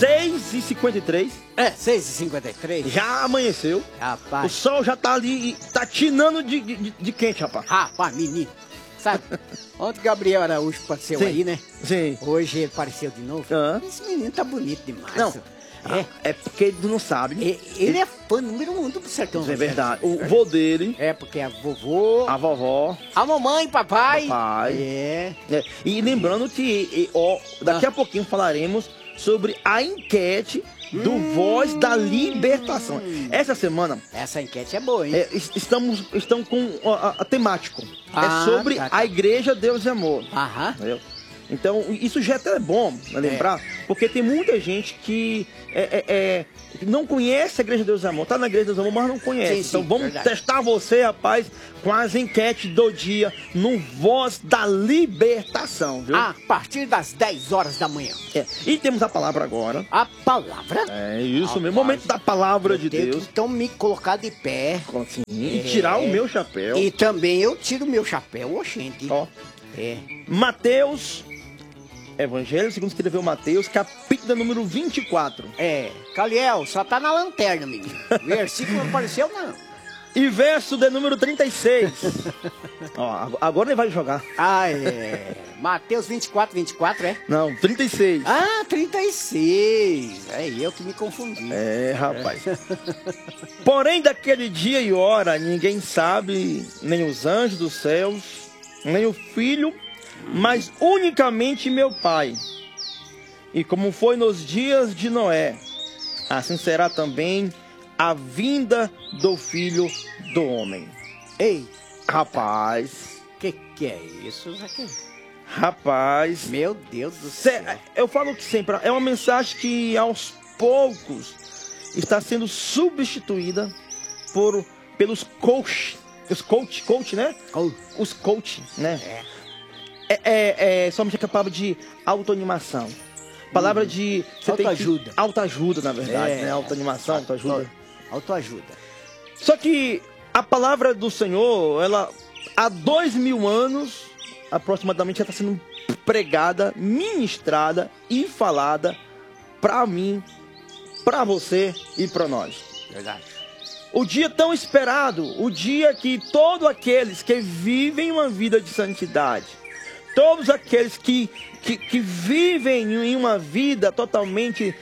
6h53. É, 6h53. Já amanheceu. Rapaz. O sol já tá ali, tá tinando de quente, rapaz. Rapaz, menino. Sabe? Ontem o Gabriel Araújo apareceu Sim. aí, né? Sim. Hoje ele apareceu de novo. Esse menino tá bonito demais. Não. senhor. É porque ele não sabe. Ele é fã número 1 do Sertão. É verdade. O vô dele. É, porque a vovô, A vovó. a mamãe, papai. Papai. É. E lembrando que daqui a pouquinho falaremos sobre a enquete do Voz da Libertação. Essa semana Essa enquete é boa, hein? estamos com a temático. Ah, É sobre tá. a Igreja Deus e Amor. Aham. Entendeu? Então, isso já é até bom lembrar, porque tem muita gente que não conhece a Igreja Deus e Amor, tá na Igreja Deus e Amor, mas não conhece. Sim, então, vamos verdade. testar você, rapaz, com as enquetes do dia no Voz da Libertação, viu? A partir das 10 horas da manhã. E temos a palavra agora. A palavra? É isso Rapaz, mesmo, momento da palavra de Tenho Deus. que, então me colocar de pé. Assim, e tirar o meu chapéu. E também eu tiro o meu chapéu, oxente. Ó. É. Mateus, Evangelho segundo escreveu Mateus, capítulo número 24. Caliel, só tá na lanterna, menino. Versículo não apareceu, não. E verso de número 36. Ó, agora ele vai jogar. Mateus 24, 24, é? Não, 36. Ah, 36. É eu que me confundi. Rapaz. Porém, daquele dia e hora, ninguém sabe, nem os anjos dos céus, nem o Filho, mas unicamente meu Pai. E como foi nos dias de Noé, assim será também a vinda do Filho do Homem. Ei, rapaz. Que é isso, Zaqueu? Rapaz. Meu Deus do céu. Eu falo que sempre é uma mensagem que aos poucos está sendo substituída pelos coach. Os coach, né? Os coach, né? Somente a palavra de autoanimação. Palavra de... Autoajuda. Autoajuda, na verdade, né? Autoanimação, autoajuda. Autoajuda. Só que a palavra do Senhor, ela há 2000 anos, aproximadamente, já está sendo pregada, ministrada e falada para mim, para você e para nós. Verdade. O dia tão esperado, o dia que todos aqueles que vivem uma vida de santidade, todos aqueles que vivem em uma vida totalmente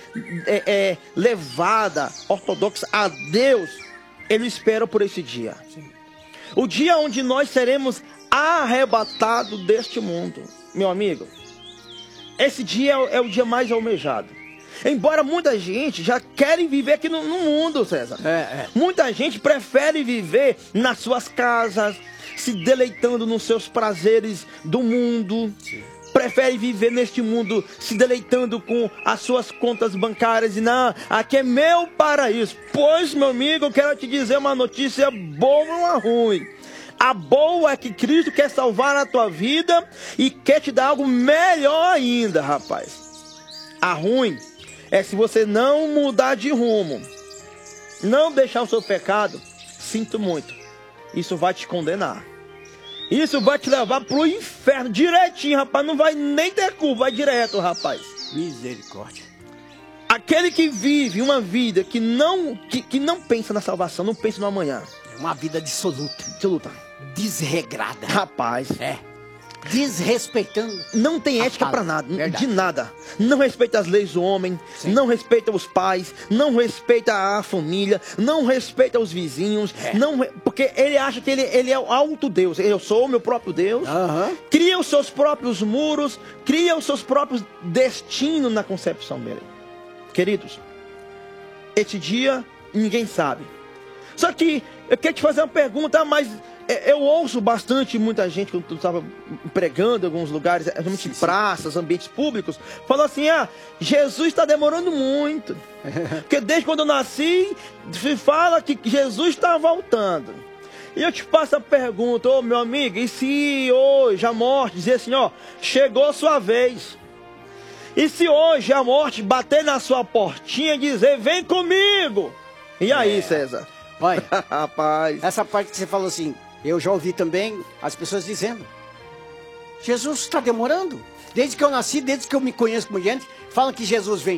levada, ortodoxa a Deus, eles esperam por esse dia. Sim. O dia onde nós seremos arrebatados deste mundo. Meu amigo, esse dia é o dia mais almejado. Embora muita gente já querem viver aqui no mundo, César. Muita gente prefere viver nas suas casas, se deleitando nos seus prazeres do mundo. Sim. Prefere viver neste mundo se deleitando com as suas contas bancárias e não, aqui é meu paraíso. Pois, meu amigo, eu quero te dizer uma notícia boa ou uma ruim. A boa é que Cristo quer salvar a tua vida e quer te dar algo melhor ainda, rapaz. A ruim é se você não mudar de rumo, não deixar o seu pecado, sinto muito, isso vai te condenar. Isso vai te levar pro inferno direitinho, rapaz. Não vai nem ter curva, vai direto, rapaz. Misericórdia. Aquele que vive uma vida que não pensa na salvação, não pensa no amanhã. É uma vida dissoluta. Desregrada. Rapaz. Desrespeitando. Não tem ética pra nada, verdade. de nada. Não respeita as leis do homem, Sim. Não respeita os pais, não respeita a família, não respeita os vizinhos, porque ele acha que ele é o alto Deus. Eu sou o meu próprio Deus. Cria os seus próprios muros, cria os seus próprios destinos na concepção dele. Queridos, este dia ninguém sabe. Só que eu quero te fazer uma pergunta, mas eu ouço bastante muita gente, quando eu estava pregando em alguns lugares, realmente praças, ambientes públicos, falou assim, Jesus está demorando muito. Porque desde quando eu nasci, se fala que Jesus está voltando. E eu te faço a pergunta, meu amigo, e se hoje a morte dizer assim, chegou a sua vez? E se hoje a morte bater na sua portinha e dizer, vem comigo? E aí, César? Olha, rapaz, essa parte que você falou assim, eu já ouvi também as pessoas dizendo, Jesus está demorando. Desde que eu nasci, desde que eu me conheço como gente, falam que Jesus vem.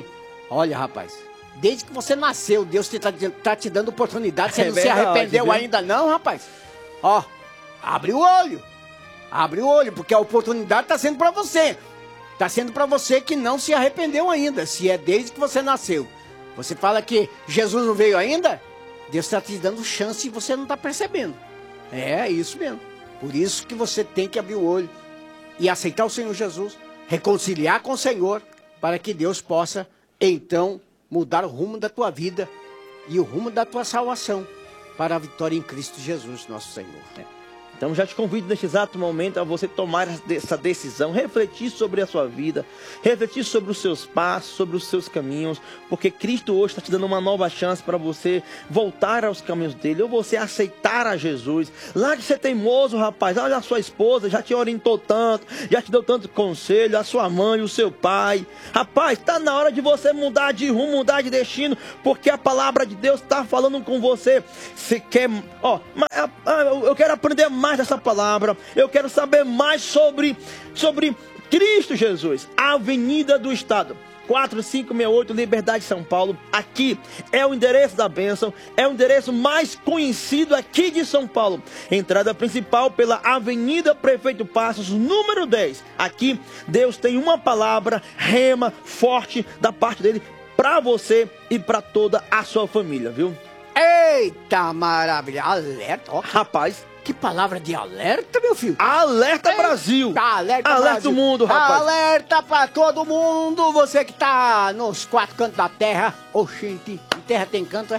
Olha, rapaz, desde que você nasceu, Deus tá te dando oportunidade. Você não se verdade, arrependeu viu? ainda não, rapaz? Ó, abre o olho. Abre o olho, porque a oportunidade tá sendo pra você. Tá sendo pra você que não se arrependeu ainda, se é desde que você nasceu. Você fala que Jesus não veio ainda? Deus tá te dando chance e você não tá percebendo. É isso mesmo. Por isso que você tem que abrir o olho e aceitar o Senhor Jesus, reconciliar com o Senhor, para que Deus possa, então, mudar o rumo da tua vida e o rumo da tua salvação para a vitória em Cristo Jesus, nosso Senhor. Então já te convido neste exato momento a você tomar essa decisão, refletir sobre a sua vida, refletir sobre os seus passos, sobre os seus caminhos, porque Cristo hoje está te dando uma nova chance para você voltar aos caminhos dele, ou você aceitar a Jesus. Lá de ser teimoso, rapaz, olha a sua esposa, já te orientou tanto, já te deu tanto conselho, a sua mãe, o seu pai. Rapaz, está na hora de você mudar de rumo, mudar de destino, porque a palavra de Deus está falando com você. Você quer, eu quero aprender mais dessa palavra, eu quero saber mais sobre Cristo Jesus, a Avenida do Estado 4568, Liberdade, São Paulo. Aqui é o endereço da bênção, é o endereço mais conhecido aqui de São Paulo. Entrada principal pela Avenida Prefeito Passos, número 10. Aqui Deus tem uma palavra rema forte da parte dele para você e para toda a sua família, viu? Eita maravilha, alerta, ó. Rapaz, que palavra de alerta, meu filho. Alerta Brasil. Alerta Brasil. O mundo, rapaz. Alerta pra todo mundo, você que tá nos quatro cantos da terra. Oxente, em terra tem canto, é?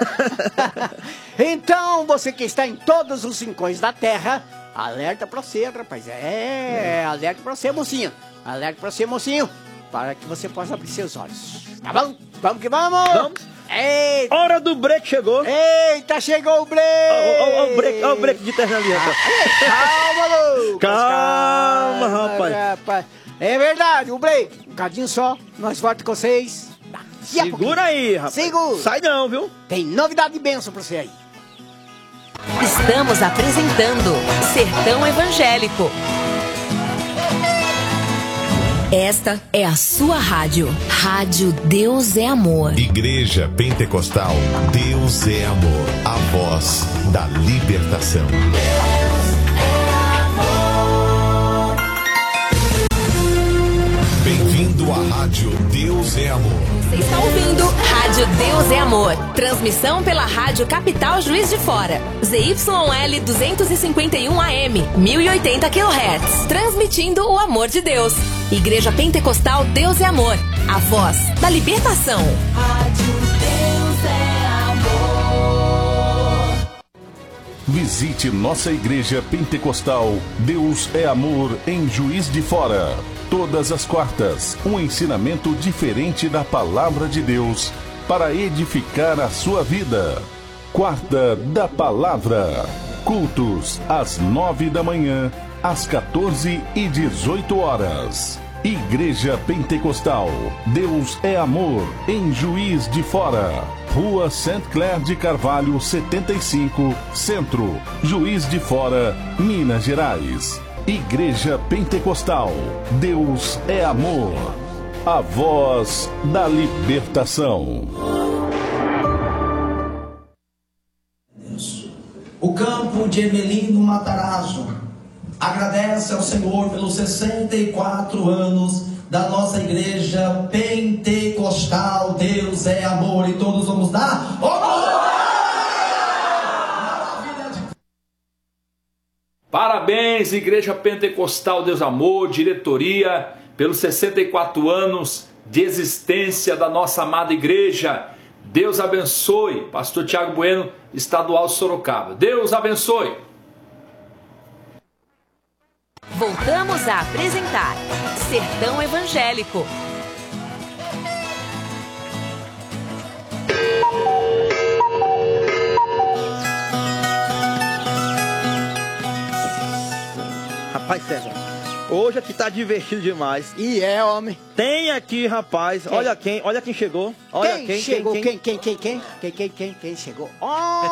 Então, você que está em todos os rincões da terra, alerta pra você, rapaz. Alerta pra você, mocinha. Alerta pra você, mocinho, para que você possa abrir seus olhos. Tá bom? Vamos que vamos! Vamos! Eita. Hora do break chegou. Eita, chegou o break. Ó o break de terra ali, rapaz. Calma, Lucas. Calma, rapaz. É verdade, o break. Um bocadinho só, nós voltamos com vocês. Segura aí, rapaz. Segura. Sai não, viu? Tem novidade de bênção pra você aí. Estamos apresentando Sertão Evangélico. Esta é a sua rádio. Rádio Deus é Amor. Igreja Pentecostal Deus é Amor. A voz da libertação. Deus é amor. Bem-vindo à Rádio Deus é Amor. Você está ouvindo Rádio Deus é Amor. Transmissão pela Rádio Capital Juiz de Fora. ZYL 251 AM, 1080 kHz. Transmitindo o amor de Deus. Igreja Pentecostal Deus é Amor. A voz da libertação. Rádio Deus é Amor. Visite nossa Igreja Pentecostal Deus é Amor em Juiz de Fora. Todas as quartas, um ensinamento diferente da Palavra de Deus para edificar a sua vida. Quarta da Palavra. Cultos às 9 da manhã, às 14 e 18 horas. Igreja Pentecostal Deus é Amor em Juiz de Fora. Rua Saint Clair de Carvalho 75, Centro, Juiz de Fora, Minas Gerais. Igreja Pentecostal Deus é Amor. A voz da libertação. O campo de Emelino Matarazzo agradece ao Senhor pelos 64 anos da nossa Igreja Pentecostal Deus é Amor. E todos vamos dar Parabéns, Igreja Pentecostal Deus Amor, diretoria, pelos 64 anos de existência da nossa amada igreja. Deus abençoe, Pastor Tiago Bueno, Estadual Sorocaba. Deus abençoe. Voltamos a apresentar Sertão Evangélico. Rapaz, César, Hoje aqui tá divertido demais. E é, homem. Tem aqui, rapaz, olha quem chegou. Olha quem chegou. Quem chegou? Oh!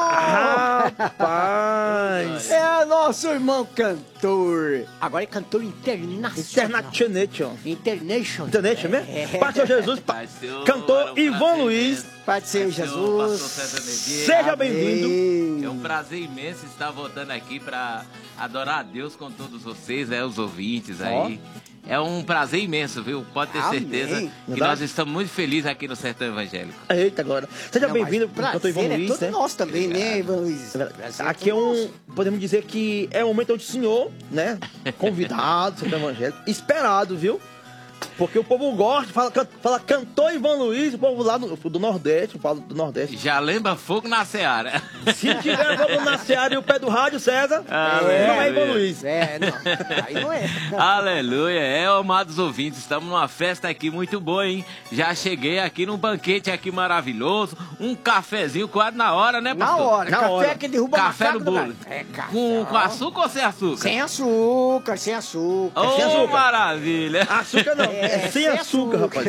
Rapaz. É nosso irmão cantor. Agora é cantor internacional. International International mesmo? Pastor Jesus, cantor Ivan Luiz. Pai do Senhor Jesus. Seja bem-vindo. É um prazer imenso estar voltando aqui para adorar a Deus com todos vocês, os ouvintes aí. É um prazer imenso, viu? Pode ter certeza que nós estamos muito felizes aqui no Sertão Evangélico. Eita, agora. Seja bem-vindo, cantor Ivan Luiz, todo nosso também, né, Ivan Luiz? Aqui podemos dizer que é o momento onde o senhor, né, convidado do Sertão Evangélico, esperado, viu? Porque o povo gosta, fala cantor Ivan Luiz, o povo lá do Nordeste, falo do Nordeste. Já lembra fogo na seara. Se tiver fogo na seara e o pé do rádio, César, não é Ivan Luiz. Não, aí não é. Aleluia, amados ouvintes, estamos numa festa aqui muito boa, hein? Já cheguei aqui num banquete aqui maravilhoso, um cafezinho quase na hora, né, pastor? Na hora, café que derruba café no bolo. Com açúcar ou sem açúcar? Sem açúcar, sem açúcar. Oh, sem açúcar. Maravilha. Açúcar não. É sem açúcar, rapaz.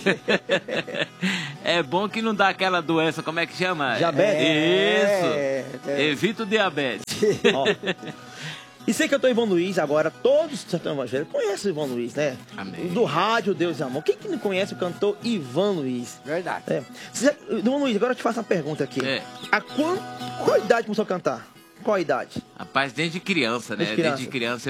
É bom que não dá aquela doença, como é que chama? Diabetes. Isso. Evita o diabetes. E sei que eu tô Ivan Luiz agora, todos do Sertão Evangélico conhecem o Ivan Luiz, né? Amém. Do rádio Deus e Amor. Quem que não conhece o cantor Ivan Luiz? Verdade. Ivan Luiz, agora eu te faço uma pergunta aqui. Qual idade começou a cantar? Qual a idade? Rapaz, desde criança, né? Desde criança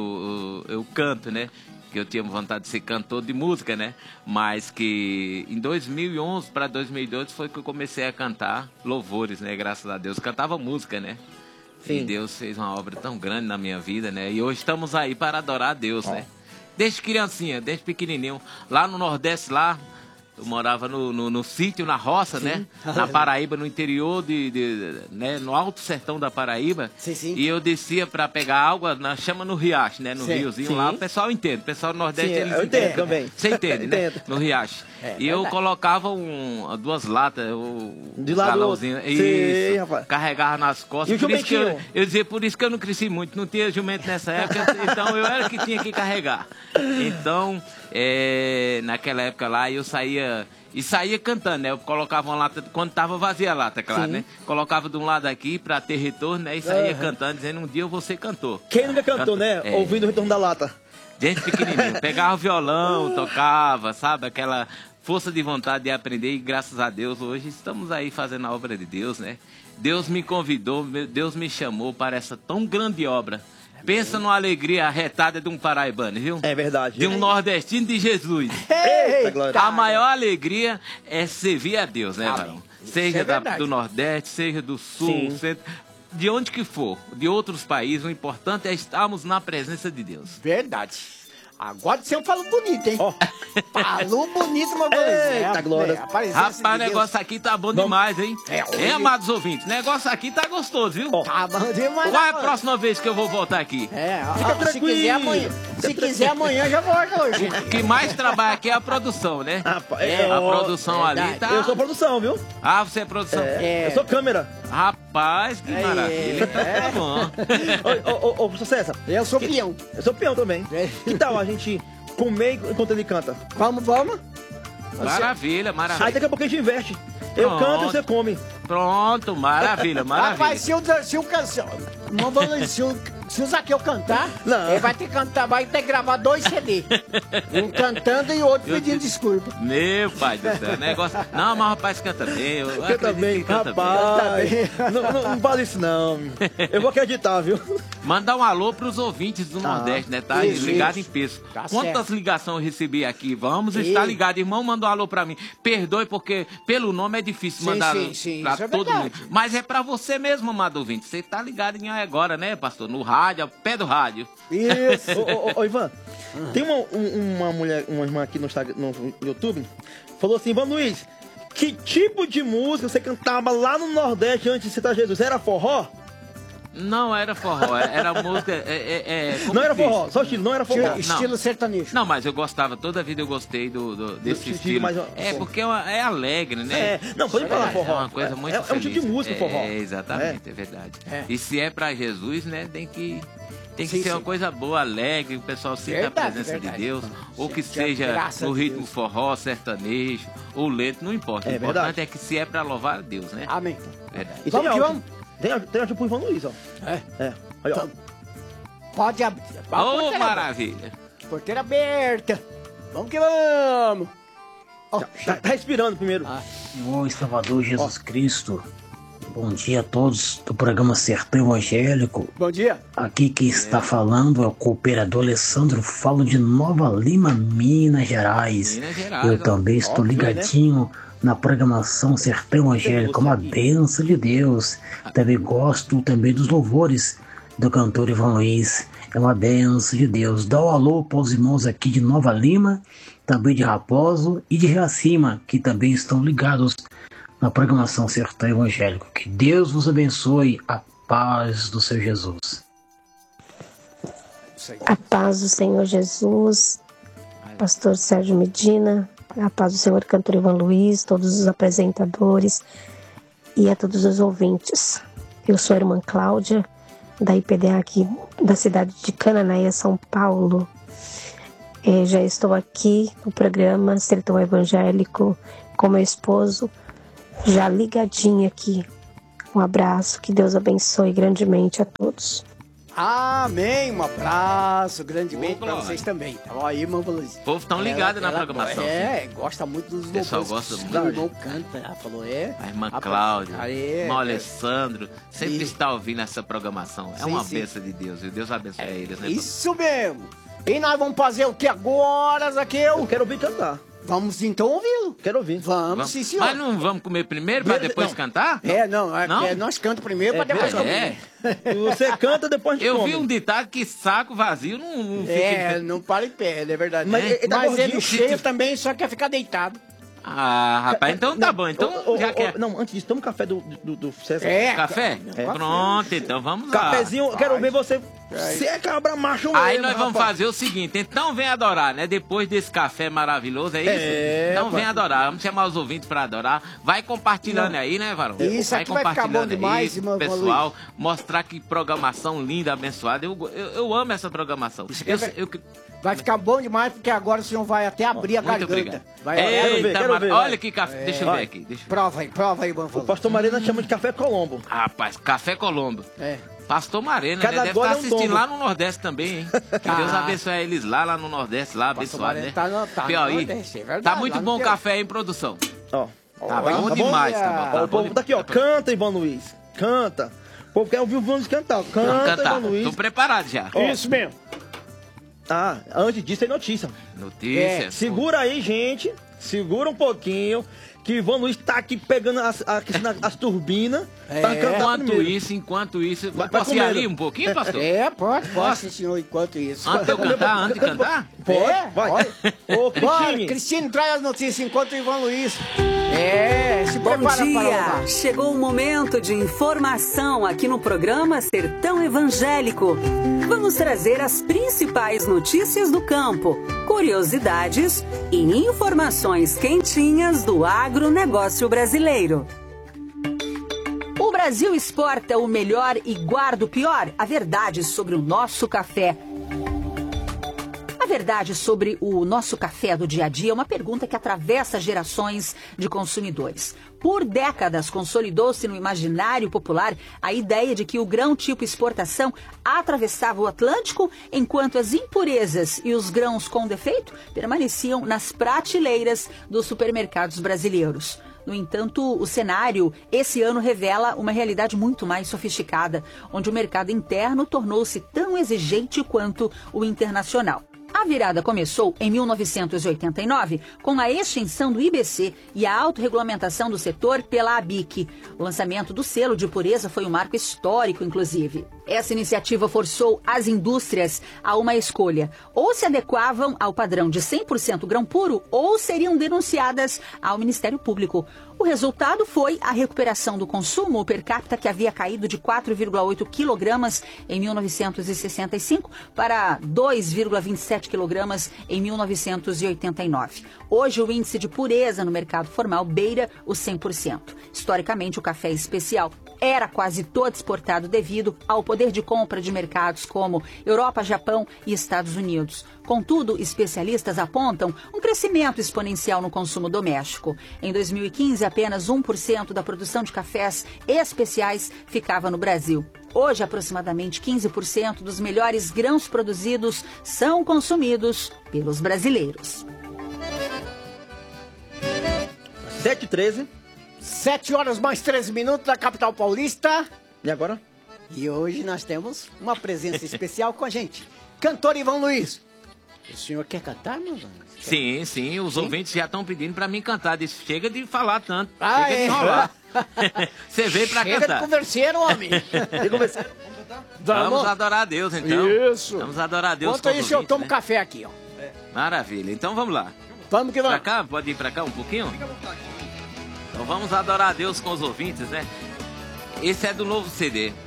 eu canto, né? Que eu tinha vontade de ser cantor de música, né? Mas que em 2011 para 2012 foi que eu comecei a cantar louvores, né? Graças a Deus. Cantava música, né? Sim. E Deus fez uma obra tão grande na minha vida, né? E hoje estamos aí para adorar a Deus, né? Desde criancinha, desde pequenininho. Lá no Nordeste, eu morava no sítio, na roça, né? Na Paraíba, no interior, né? No alto sertão da Paraíba. Sim. E eu descia pra pegar água, chama no riacho, né? No riozinho lá, o pessoal entende. O pessoal do Nordeste, eles eu entendo também. Você entende, né? No riacho. E eu colocava duas latas, de lado galãozinho. Isso. Rapaz. Carregava nas costas. E o jumentinho? Eu dizia, por isso que eu não cresci muito. Não tinha jumento nessa época, então eu era que tinha que carregar. Então, naquela época lá, eu saía cantando, né? Eu colocava uma lata, quando tava vazia a lata, claro, né? Colocava de um lado aqui pra ter retorno, né? E saía cantando, dizendo, um dia eu vou ser cantor. Quem nunca cantou, né? Ouvindo o retorno da lata. Desde pequenininho. Pegava o violão, tocava, sabe? Aquela força de vontade de aprender e graças a Deus hoje estamos aí fazendo a obra de Deus, né? Deus me convidou, Deus me chamou para essa tão grande obra. Pensa numa alegria arretada de um paraibano, viu? É verdade. De um nordestino de Jesus. Eita, glória. A maior alegria é servir a Deus, né, varão? Seja do Nordeste, seja do Sul, de onde que for, de outros países, o importante é estarmos na presença de Deus. Verdade. Agora você falou bonito, hein? Falou bonito, meu Eita, glória. Rapaz, o negócio aqui tá bom demais, hein? Hein, amados ouvintes? O negócio aqui tá gostoso, viu? Tá bom demais. Qual é a próxima vez que eu vou voltar aqui? Fica se quiser amanhã. Se quiser amanhã, já volta hoje. O que mais trabalha aqui é a produção, né? A produção ali tá... Eu sou produção, viu? Ah, você é produção? Eu sou câmera. Rapaz, que maravilha. Tá bom. Ô, professor César. Eu sou peão. Eu sou peão também. Que tal a gente comer enquanto ele canta? Vamos. Maravilha. Aí daqui a pouco a gente investe. Eu canto e você come. Pronto, maravilha. Rapaz, se o Zaqueu cantar, ele vai ter que gravar 2 CD. Um cantando e outro pedindo desculpa. Meu pai do céu, negócio... Não, mas o rapaz canta bem. Canta bem, rapaz. Não fala isso não. Eu vou acreditar, viu? Mandar um alô pros ouvintes do Nordeste, né? Tá ligado em peso. Quantas ligações eu recebi aqui? Vamos estar ligado. Irmão, mandou um alô pra mim. Perdoe, porque pelo nome é difícil mandar pra todo mundo. Mas é pra você mesmo, amado ouvinte. Você tá ligado em agora, né, pastor? No rádio, ao pé do rádio. Isso. Ô, Ivan, tem uma mulher, uma irmã aqui no YouTube, falou assim, Ivan Luiz, que tipo de música você cantava lá no Nordeste antes de citar Jesus? Era forró? Não era forró, era música... não era forró, só o estilo, não era forró. Estilo sertanejo. Não, mas eu gostava, toda a vida eu gostei desse estilo. Mais, porque é alegre, né? Não, pode falar forró. É uma coisa muito feliz. É um tipo de música, forró. Exatamente, é verdade. E se é pra Jesus, né, tem que Tem que ser uma coisa boa, alegre, o pessoal sinta a presença de Deus, ou que seja no ritmo forró, sertanejo, ou lento, não importa. O importante é que se é pra louvar a Deus, né? Amém. Verdade. E tem áudio pro Ivan Luiz, ó. Aí, ó. Pode abrir. Ô, maravilha. Porteira aberta. Vamos que vamos. Tá respirando primeiro. Senhor e Salvador Jesus Cristo, bom dia a todos do programa Sertão Evangélico. Bom dia. Aqui quem está falando é o cooperador Alessandro, falo de Nova Lima, Minas Gerais. Eu também estou ligadinho na programação Sertão Evangélico, uma bênção de Deus. Também gosto dos louvores do cantor Ivan Luiz, é uma bênção de Deus. Dá um alô para os irmãos aqui de Nova Lima, também de Raposo e de Reacima, que também estão ligados na programação Sertão Evangélico. Que Deus vos abençoe, a paz do Senhor Jesus. A paz do Senhor Jesus, pastor Sérgio Medina, a paz do Senhor cantor Ivan Luiz, todos os apresentadores e a todos os ouvintes. Eu sou a irmã Cláudia, da IPDA aqui da cidade de Cananéia, São Paulo. Já estou aqui no programa Sertão Evangélico com meu esposo, já ligadinho aqui. Um abraço, que Deus abençoe grandemente a todos. Amém, um abraço grandemente para vocês também. Tá aí, irmão Luiz. O povo tão ligado na programação. Gosta muito dos louvores. O pessoal gosta muito. O irmão canta, ela falou, A irmã Cláudia, o irmão Alessandro, sempre está ouvindo essa programação. É uma bênção de Deus, e Deus abençoe eles, né? Isso mesmo. E nós vamos fazer o que agora, Zaqueu? Eu quero ouvir cantar. Vamos então ouvi-lo. Quero ouvir. Vamos, sim, senhor. Mas não vamos comer primeiro para depois cantar? Nós cantamos primeiro para depois comer. Você canta, depois de Eu vi um ditado que saco vazio não fica... não para em pé, é verdade. Mas ele cheio também, só quer ficar deitado. Rapaz, então tá bom. Então já quer. Não, antes disso, toma um café do César. Café? Pronto, então vamos lá. Cafezinho, quero ver você. Você é cabra macho mesmo. Aí nós vamos fazer o seguinte, então vem adorar, né? Depois desse café maravilhoso, é isso? Então vem adorar, vamos chamar os ouvintes pra adorar. Vai compartilhando aí, né, Varão? Isso vai aqui vai ficar bom demais, aí, pessoal. Mostrar que programação linda, abençoada. Eu amo essa programação. Vai ficar bom demais, porque agora o senhor vai até abrir a garganta. Obrigado. Quero ver, olha que café. Deixa eu ver aqui. Prova aí, Banfo. O pastor Marena chama de café Colombo. Rapaz, café Colombo. Pastor Marena, Cada né? Deve estar assistindo tombo. lá no Nordeste também, hein? Que Deus abençoe eles lá no Nordeste, lá abençoado, né? Tá no Nordeste, é verdade. Tá muito bom o café em produção. Ó. Tá bom demais. O povo tá aqui, ó. Canta, Ivan Luiz. Canta. O povo quer ouvir o Ivan Luiz cantar. Canta, Ivan Luiz. Tô preparado já. Isso mesmo. Antes disso tem notícia. Notícia. Segura aí, gente. Segura um pouquinho. Que Ivan Luiz tá aqui pegando as turbinas pra cantar Enquanto isso, posso ir ali um pouquinho, pastor? Pode, senhor, enquanto isso. Antes de cantar? Pode, vai. Ô, Cristine, traz as notícias enquanto o Ivan Luiz. Se Bom prepara dia! para louvar. Chegou o momento de informação aqui no programa Sertão Evangélico. Vamos trazer as principais notícias do campo, curiosidades e informações quentinhas do agronegócio brasileiro. O Brasil exporta o melhor e guarda o pior? A verdade sobre o nosso café. A verdade sobre o nosso café do dia a dia é uma pergunta que atravessa gerações de consumidores. Por décadas, consolidou-se no imaginário popular a ideia de que o grão tipo exportação atravessava o Atlântico, enquanto as impurezas e os grãos com defeito permaneciam nas prateleiras dos supermercados brasileiros. No entanto, o cenário esse ano revela uma realidade muito mais sofisticada, onde o mercado interno tornou-se tão exigente quanto o internacional. A virada começou em 1989, com a extinção do IBC e a autorregulamentação do setor pela ABIC. O lançamento do selo de pureza foi um marco histórico, inclusive. Essa iniciativa forçou as indústrias a uma escolha. Ou se adequavam ao padrão de 100% grão puro, ou seriam denunciadas ao Ministério Público. O resultado foi a recuperação do consumo per capita, que havia caído de 4,8 quilogramas em 1965 para 2,27 quilogramas em 1989. Hoje, o índice de pureza no mercado formal beira os 100%. Historicamente, o café especial era quase todo exportado devido ao poder de compra de mercados como Europa, Japão e Estados Unidos. Contudo, especialistas apontam um crescimento exponencial no consumo doméstico. Em 2015, apenas 1% da produção de cafés especiais ficava no Brasil. Hoje, aproximadamente 15% dos melhores grãos produzidos são consumidos pelos brasileiros. 7h13. 7 horas mais 13 minutos da capital paulista. E agora? E hoje nós temos uma presença especial com a gente. Cantor Ivan Luiz. O senhor quer cantar, meu Deus? Sim. Os ouvintes já estão pedindo pra mim cantar. Diz, chega de falar tanto. Ah, chega de enrolar. Você veio pra chega cantar. Chega de converseiro, homem. De converseiro. Vamos cantar? Vamos adorar a Deus, então. Isso. Vamos adorar a Deus. Enquanto isso, eu tomo café aqui, ó. Maravilha. Então vamos lá. Vamos que vamos. Pra cá? Pode ir pra cá um pouquinho? Fica à vontade. Então vamos adorar a Deus com os ouvintes, né? Esse é do novo CD.